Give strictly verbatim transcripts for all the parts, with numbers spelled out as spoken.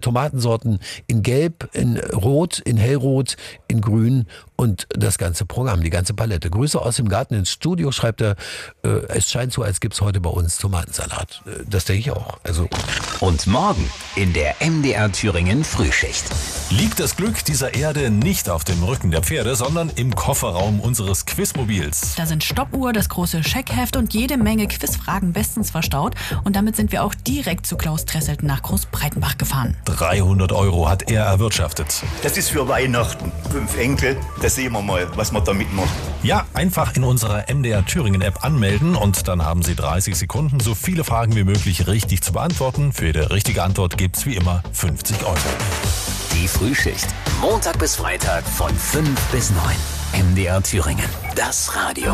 Tomatensorten in Gelb, in Rot, in Hellrot, in Grün und das ganze Programm, die ganze Palette. Grüße aus dem Garten ins Studio, schreibt er. Äh, es scheint so, als gibt's heute bei uns Tomatensalat. Äh, das denke ich auch. Also. Und morgen in der M D R Thüringen Frühschicht. Liegt das Glück dieser Erde nicht auf dem Rücken der Pferde, sondern im Kofferraum unseres Quizmobils. Da sind Stoppuhr, das große Scheckheft und jede Menge Quizfragen bestens verstaut. Und damit sind wir auch direkt zu Klaus Dresselten nach Großbreitenbach gefahren. dreihundert Euro hat er erwirtschaftet. Das ist für Weihnachten. Fünf Enkel, da sehen wir mal, was wir damit machen. Ja, einfach in unserer M D R Thüringen App anmelden und dann haben Sie dreißig Sekunden, so viele Fragen wie möglich richtig zu beantworten. Für jede richtige Antwort gibt's wie immer fünfzig Euro. Die Frühschicht. Montag bis Freitag von fünf bis neun. M D R Thüringen. Das Radio.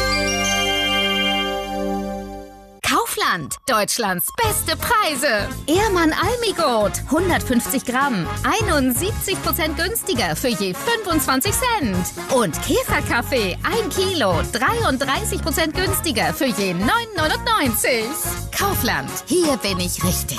Kaufland. Deutschlands beste Preise. Ehrmann Almigurt. hundertfünfzig Gramm. einundsiebzig Prozent günstiger für je fünfundzwanzig Cent. Und Käferkaffee. ein Kilo. dreiunddreißig Prozent günstiger für je neun neunundneunzig. Kaufland. Hier bin ich richtig.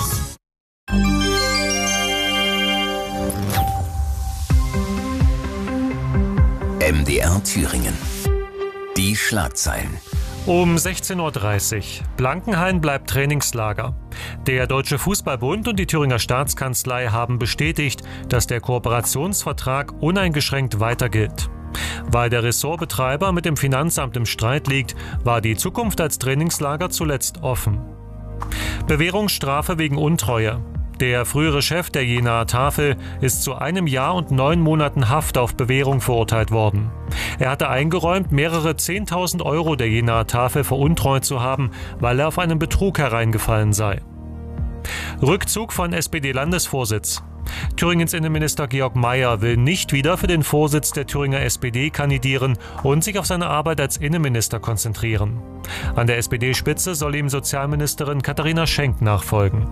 M D R Thüringen. Die Schlagzeilen. Um sechzehn Uhr dreißig. Blankenhain bleibt Trainingslager. Der Deutsche Fußballbund und die Thüringer Staatskanzlei haben bestätigt, dass der Kooperationsvertrag uneingeschränkt weiter gilt. Weil der Ressortbetreiber mit dem Finanzamt im Streit liegt, war die Zukunft als Trainingslager zuletzt offen. Bewährungsstrafe wegen Untreue. Der frühere Chef der Jenaer Tafel ist zu einem Jahr und neun Monaten Haft auf Bewährung verurteilt worden. Er hatte eingeräumt, mehrere zehntausend Euro der Jenaer Tafel veruntreut zu haben, weil er auf einen Betrug hereingefallen sei. Rückzug von S P D-Landesvorsitz. Thüringens Innenminister Georg Mayer will nicht wieder für den Vorsitz der Thüringer S P D kandidieren und sich auf seine Arbeit als Innenminister konzentrieren. An der S P D-Spitze soll ihm Sozialministerin Katharina Schenk nachfolgen.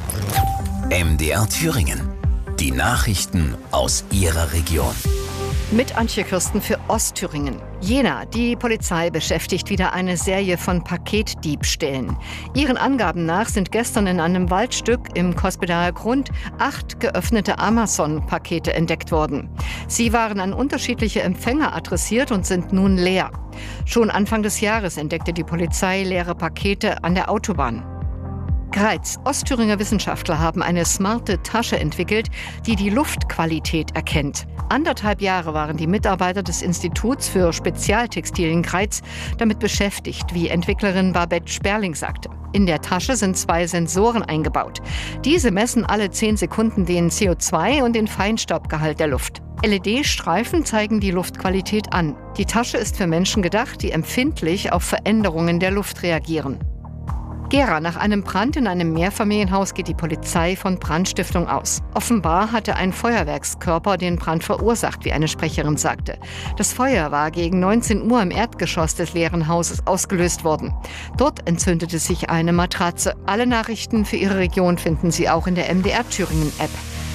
M D R Thüringen. Die Nachrichten aus Ihrer Region. Mit Antje Kürsten für Ostthüringen. Jena. Die Polizei beschäftigt wieder eine Serie von Paketdiebstählen. Ihren Angaben nach sind gestern in einem Waldstück im Cospedal Grund acht geöffnete Amazon-Pakete entdeckt worden. Sie waren an unterschiedliche Empfänger adressiert und sind nun leer. Schon Anfang des Jahres entdeckte die Polizei leere Pakete an der Autobahn. Greiz. Ostthüringer Wissenschaftler haben eine smarte Tasche entwickelt, die die Luftqualität erkennt. Anderthalb Jahre waren die Mitarbeiter des Instituts für Spezialtextilien Greiz damit beschäftigt, wie Entwicklerin Babette Sperling sagte. In der Tasche sind zwei Sensoren eingebaut. Diese messen alle zehn Sekunden den C O zwei und den Feinstaubgehalt der Luft. L E D-Streifen zeigen die Luftqualität an. Die Tasche ist für Menschen gedacht, die empfindlich auf Veränderungen der Luft reagieren. Gera. Nach einem Brand in einem Mehrfamilienhaus geht die Polizei von Brandstiftung aus. Offenbar hatte ein Feuerwerkskörper den Brand verursacht, wie eine Sprecherin sagte. Das Feuer war gegen neunzehn Uhr im Erdgeschoss des leeren Hauses ausgelöst worden. Dort entzündete sich eine Matratze. Alle Nachrichten für Ihre Region finden Sie auch in der M D R Thüringen App.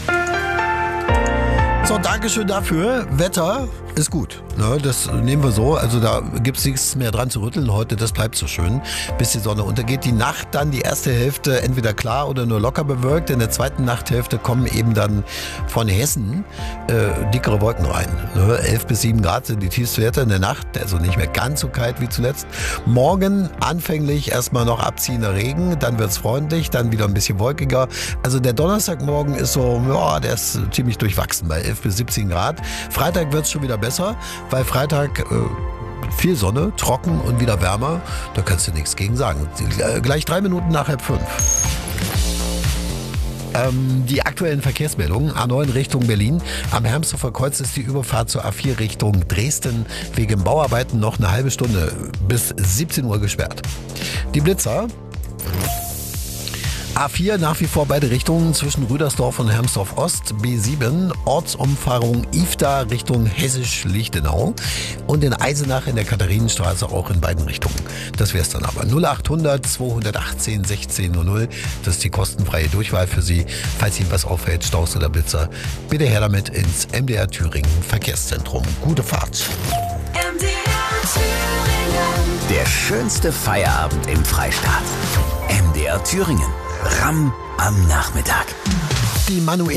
So, Dankeschön dafür. Wetter ist gut. Ne, das nehmen wir so. Also da gibt es nichts mehr dran zu rütteln heute. Das bleibt so schön, bis die Sonne untergeht. Die Nacht dann, die erste Hälfte entweder klar oder nur locker bewölkt. In der zweiten Nachthälfte kommen eben dann von Hessen äh, dickere Wolken rein. Ne, elf bis sieben Grad sind die Tiefstwerte in der Nacht. Also nicht mehr ganz so kalt wie zuletzt. Morgen anfänglich erstmal noch abziehender Regen. Dann wird es freundlich, dann wieder ein bisschen wolkiger. Also der Donnerstagmorgen ist so, ja, der ist ziemlich durchwachsen bei elf bis siebzehn Grad. Freitag wird es schon wieder besser, weil Freitag äh, viel Sonne, trocken und wieder wärmer. Da kannst du nichts gegen sagen. Gleich drei Minuten nach halb fünf. Ähm, die aktuellen Verkehrsmeldungen. A neun Richtung Berlin. Am Hermsdorfer Kreuz ist die Überfahrt zur A vier Richtung Dresden wegen Bauarbeiten noch eine halbe Stunde bis siebzehn Uhr gesperrt. Die Blitzer. A vier nach wie vor beide Richtungen zwischen Rüdersdorf und Hermsdorf Ost, B sieben, Ortsumfahrung Ifda Richtung Hessisch-Lichtenau und in Eisenach in der Katharinenstraße auch in beiden Richtungen. Das wär's dann aber. null achthundert zweihundertachtzehn sechzehn null null, das ist die kostenfreie Durchwahl für Sie. Falls Ihnen was auffällt, Staus oder Blitzer, bitte her damit ins M D R Thüringen Verkehrszentrum. Gute Fahrt. M D R Thüringen. Der schönste Feierabend im Freistaat. M D R Thüringen. R A M am Nachmittag. Die Manuel